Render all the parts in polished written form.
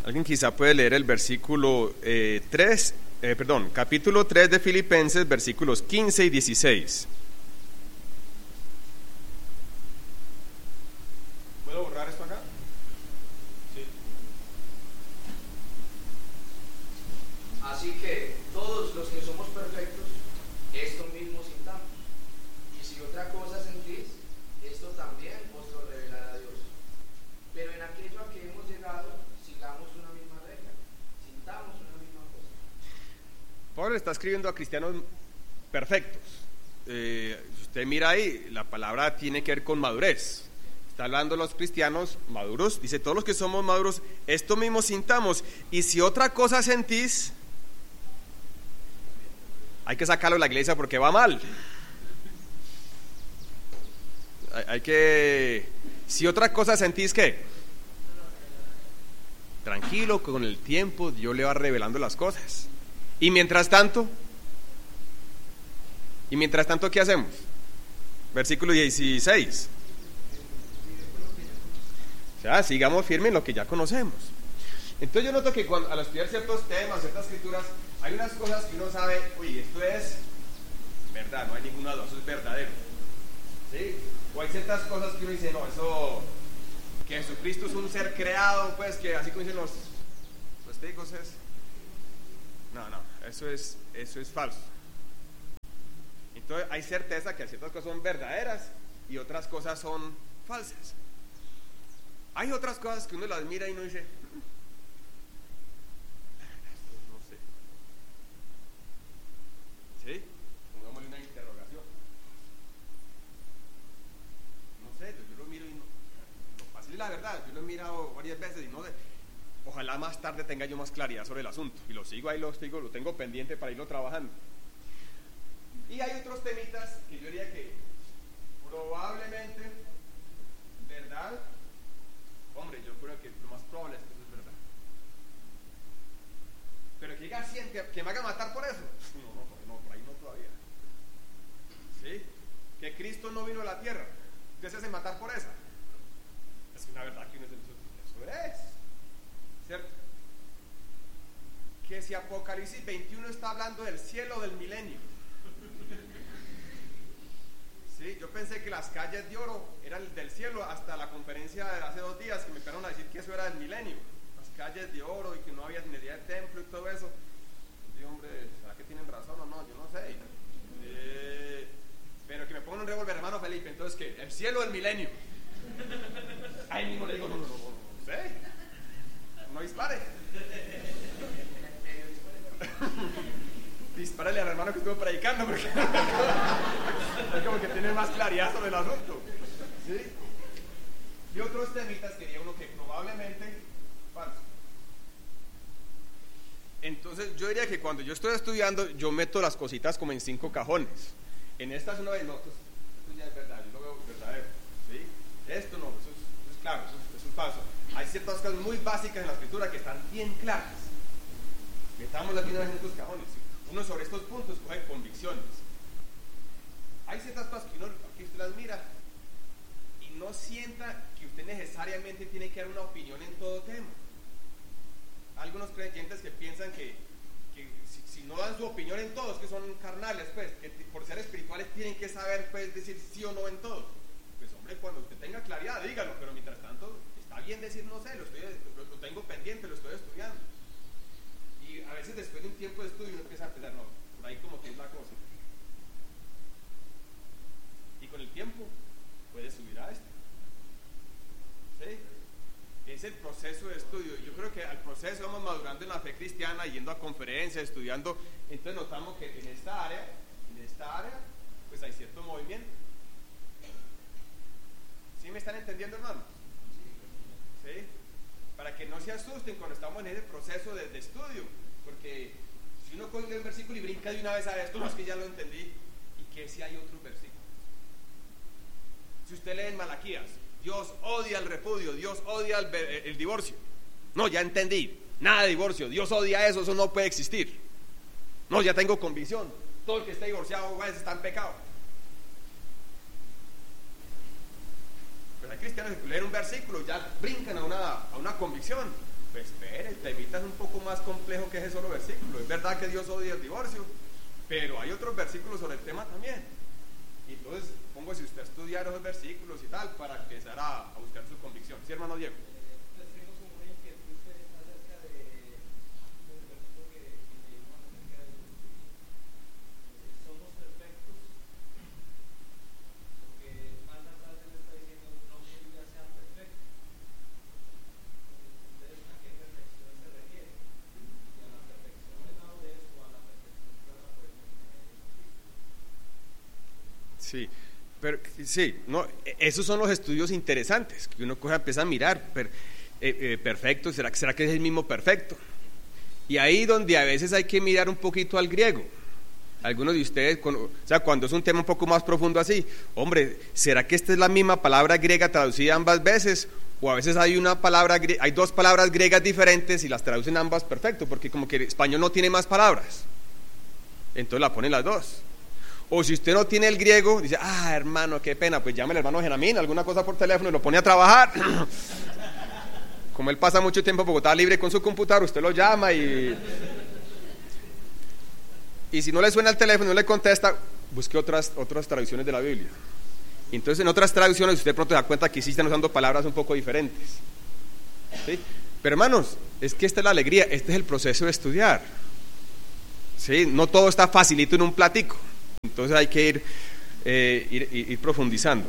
Alguien quizá puede leer el versículo capítulo 3 de Filipenses, versículos 15 y 16. ¿Puedo borrar esto acá? Sí. Así que todos los que somos perfectos, esto mismo sintamos. Y si otra cosa sentís, esto también os lo revelará Dios. Pero en aquello a que hemos llegado, sigamos una misma regla, sintamos una misma cosa. Pablo está escribiendo a cristianos perfectos. Usted mira ahí, la palabra tiene que ver con madurez. Está hablando de los cristianos maduros. Dice, todos los que somos maduros, esto mismo sintamos. Y si otra cosa sentís, hay que sacarlo de la iglesia porque va mal. Si otra cosa sentís, ¿qué? Tranquilo, con el tiempo Dios le va revelando las cosas. Y mientras tanto, ¿qué hacemos? Versículo 16. O sea, sigamos firmes en lo que ya conocemos. Entonces yo noto que al estudiar ciertos temas, ciertas escrituras, hay unas cosas que uno sabe, oye, esto es verdad, no hay ninguna duda, eso es verdadero. ¿Sí? O hay ciertas cosas que uno dice, no, eso, que Jesucristo es un ser creado, pues que así como dicen los testigos es... No, eso es falso. Entonces hay certeza que ciertas cosas son verdaderas y otras cosas son falsas. Hay otras cosas que uno las mira y uno dice, no sé. ¿Sí? Pongámosle una interrogación. No sé, yo lo miro y no. Para decirle la verdad, yo lo he mirado varias veces y no sé. Ojalá más tarde tenga yo más claridad sobre el asunto. Y lo sigo ahí, lo tengo pendiente para irlo trabajando. Y hay otros temitas que yo diría que probablemente, ¿verdad? Hombre, yo creo que lo más probable es que eso es verdad. Pero que diga 100, que me haga matar por eso. No, por ahí no todavía. ¿Sí? Que Cristo no vino a la tierra. ¿Usted se hace matar por esa? Es una verdad que uno dice, eso es. ¿Cierto? Que si Apocalipsis 21 está hablando del cielo del milenio. Sí, yo pensé que las calles de oro eran del cielo hasta la conferencia de hace 2 días que me empezaron a decir que eso era del milenio, las calles de oro y que no había necesidad de templo y todo eso. Y hombre, ¿será que tienen razón o no? Yo no sé. Pero que me pongan un revólver, hermano Felipe, entonces ¿qué? El cielo del milenio. Ahí mismo le digo, no sé. No dispare. Dispárale al hermano que estuvo predicando porque es como que tiene más claridad sobre el asunto. ¿Sí? Y otros temitas quería uno que probablemente falso. Entonces yo diría que cuando yo estoy estudiando yo meto las cositas como en 5 cajones. En esta es una de notas, esto ya es verdad, yo lo veo verdadero. ¿Sí? Esto no, eso es claro, eso es falso. Hay ciertas cosas muy básicas en la escritura que están bien claras. Metamos las vidas en estos cajones. Uno sobre estos puntos coge convicciones. Hay ciertas cosas que usted las mira y no sienta que usted necesariamente tiene que dar una opinión en todo tema. Algunos creyentes que piensan que si no dan su opinión en todo, es que son carnales, pues, que por ser espirituales tienen que saber, pues, decir sí o no en todo. Pues hombre, cuando usted tenga claridad, dígalo, pero mientras tanto, está bien decir no sé, lo tengo pendiente, lo estoy estudiando. Y a veces después de un tiempo de estudio uno empieza a pensar, no, por ahí como que es la cosa. Y con el tiempo puede subir a esto. ¿Sí? Es el proceso de estudio. Yo creo que al proceso vamos madurando en la fe cristiana, yendo a conferencias, estudiando. Entonces notamos que en esta área, pues hay cierto movimiento. ¿Sí me están entendiendo, hermanos? ¿Sí? Para que no se asusten cuando estamos en ese proceso de estudio, porque si uno coge un versículo y brinca de una vez a esto, no es que ya lo entendí, y que si hay otros versículos. Si usted lee en Malaquías, Dios odia el repudio, Dios odia el divorcio. No, ya entendí, nada de divorcio, Dios odia eso no puede existir. No, ya tengo convicción, todo el que esté divorciado está en pecado. Pero hay cristianos que leen un versículo y ya brincan a una convicción. Pues espere, el temita es un poco más complejo que ese solo versículo. Es verdad que Dios odia el divorcio, pero hay otros versículos sobre el tema también. Y entonces, si usted estudiara esos versículos y tal, para empezar a buscar su convicción. ¿Sí, hermano Diego? Tenemos como una inquietud acerca del versículo que leímos acerca de somos perfectos, porque más atrás él está diciendo no que yo ya sea perfecto. Entonces, ¿a qué perfección se refiere? ¿Y a la perfección de la madurez o a la perfección de la perfección? Sí. Pero, sí, no, esos son los estudios interesantes que uno empieza a mirar. Perfecto, ¿será que es el mismo perfecto? Y ahí donde a veces hay que mirar un poquito al griego. Algunos de ustedes, cuando es un tema un poco más profundo así, hombre, ¿será que esta es la misma palabra griega traducida ambas veces? O a veces hay dos palabras griegas diferentes y las traducen ambas perfecto, porque como que el español no tiene más palabras, entonces la ponen las dos. O si usted no tiene el griego, dice, hermano, qué pena, pues llame al hermano Genamín, alguna cosa por teléfono y lo pone a trabajar. Como él pasa mucho tiempo en Bogotá libre con su computador, usted lo llama y si no le suena el teléfono y no le contesta, busque otras traducciones de la Biblia. Entonces en otras traducciones usted pronto se da cuenta que sí están usando palabras un poco diferentes, ¿sí? Pero hermanos, es que esta es la alegría, este es el proceso de estudiar, ¿sí? No todo está facilito en un platico. Entonces hay que ir profundizando.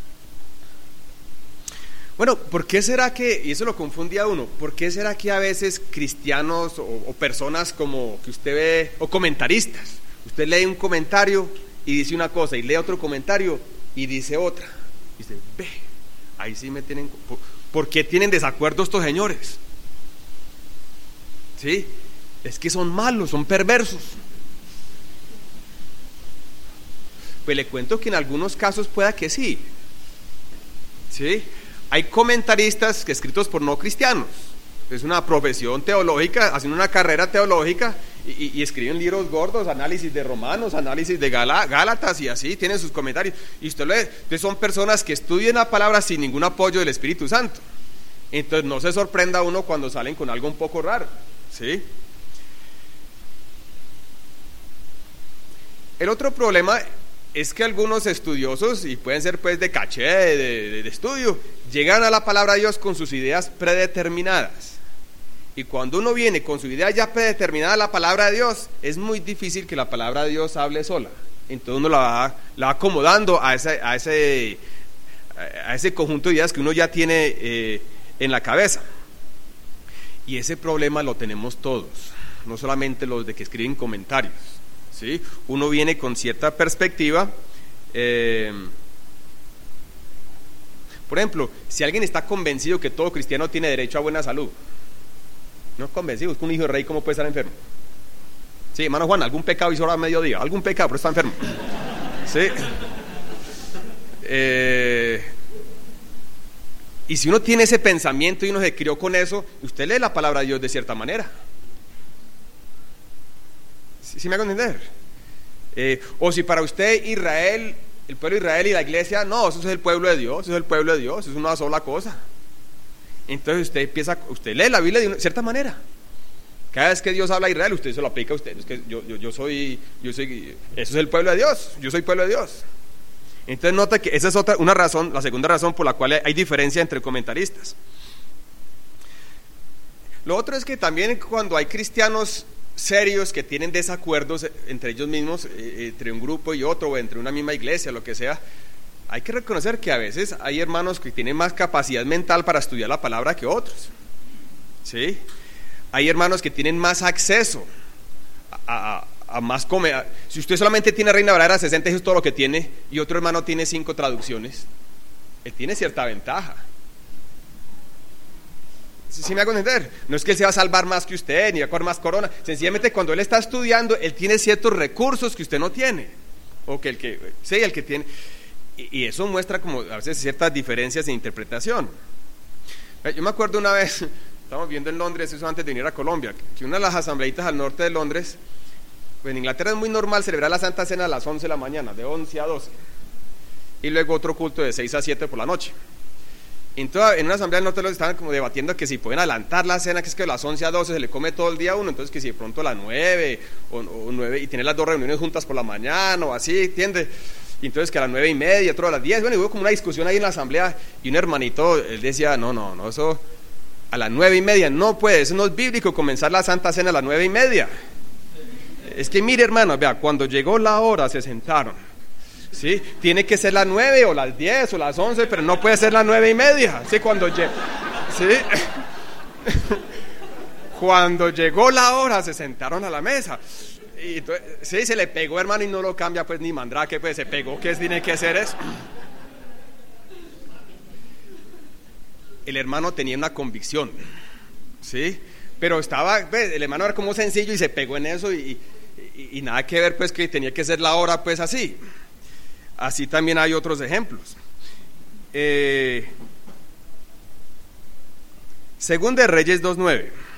Bueno, ¿por qué será que, y eso lo confunde a uno, por qué será que a veces cristianos o personas como que usted ve, o comentaristas, usted lee un comentario y dice una cosa, y lee otro comentario y dice otra? Y dice, ve, ahí sí me tienen... ¿Por qué tienen desacuerdo estos señores? ¿Sí? Es que son malos, son perversos. Pues le cuento que en algunos casos pueda que sí. ¿Sí? Hay comentaristas que escritos por no cristianos. Es una profesión teológica, hacen una carrera teológica y escriben libros gordos, análisis de Romanos, análisis de Gálatas y así, tienen sus comentarios. Y usted lee, entonces son personas que estudian la palabra sin ningún apoyo del Espíritu Santo. Entonces no se sorprenda uno cuando salen con algo un poco raro. ¿Sí? El otro problema es que algunos estudiosos, y pueden ser pues de caché, de estudio, llegan a la palabra de Dios con sus ideas predeterminadas. Y cuando uno viene con su idea ya predeterminada a la palabra de Dios, es muy difícil que la palabra de Dios hable sola. Entonces uno la va acomodando a ese conjunto de ideas que uno ya tiene en la cabeza. Y ese problema lo tenemos todos, no solamente los de que escriben comentarios. ¿Sí? Uno viene con cierta perspectiva. Por ejemplo, si alguien está convencido que todo cristiano tiene derecho a buena salud, no es convencido, es que un hijo de rey, ¿cómo puede estar enfermo? Sí, hermano Juan, algún pecado hizo ahora a mediodía, algún pecado, pero está enfermo. ¿Sí? Y si uno tiene ese pensamiento y uno se crió con eso, usted lee la palabra de Dios de cierta manera. ¿Sí me hago entender? O si para usted Israel, el pueblo de Israel y la iglesia, no, eso es el pueblo de Dios, eso es el pueblo de Dios, eso es una sola cosa. Entonces usted lee la Biblia de una cierta manera. Cada vez que Dios habla a Israel, usted se lo aplica a usted. Es que yo soy, eso es el pueblo de Dios, yo soy pueblo de Dios. Entonces nota que esa es una razón, la segunda razón por la cual hay diferencia entre comentaristas. Lo otro es que también cuando hay cristianos serios que tienen desacuerdos entre ellos mismos, entre un grupo y otro, o entre una misma iglesia, lo que sea, hay que reconocer que a veces hay hermanos que tienen más capacidad mental para estudiar la palabra que otros. ¿Sí? Hay hermanos que tienen más acceso a más si usted solamente tiene Reina Valera 60, eso es todo lo que tiene, y otro hermano tiene 5 traducciones, él tiene cierta ventaja. ¿Sí me hago entender? No es que él se va a salvar más que usted, ni va a coger más corona. Sencillamente cuando él está estudiando, él tiene ciertos recursos que usted no tiene, o que el que tiene, y eso muestra como a veces ciertas diferencias de interpretación. Yo me acuerdo una vez, estábamos viendo en Londres, eso antes de venir a Colombia, que una de las asambleitas al norte de Londres, pues en Inglaterra es muy normal celebrar la Santa Cena a las 11 de la mañana, de 11 a 12, y luego otro culto de 6 a 7 por la noche. Entonces, en una asamblea de nosotros estaban como debatiendo que si pueden adelantar la cena, que es que de las 11 a 12 se le come todo el día a uno, entonces que si de pronto a las 9 o 9 y tener las 2 reuniones juntas por la mañana o así, ¿entiendes? Y entonces que a las 9:30, otro a las 10, bueno, y hubo como una discusión ahí en la asamblea y un hermanito, él decía, no, eso a las 9:30 no puede, eso no es bíblico comenzar la Santa Cena a las 9:30. Es que mire, hermano, vea, cuando llegó la hora se sentaron. ¿Sí? Tiene que ser las 9 o las 10 o las 11, pero no puede ser las 9:30. ¿Sí? Cuando llegó la hora se sentaron a la mesa. Y entonces, sí, se le pegó, hermano, y no lo cambia pues ni Mandrake, pues se pegó, ¿qué tiene que hacer eso? El hermano tenía una convicción, ¿sí? Pero estaba, pues, el hermano era como sencillo y se pegó en eso y nada que ver, pues, que tenía que ser la hora, pues, así. Así también hay otros ejemplos. Según de Reyes 2:9.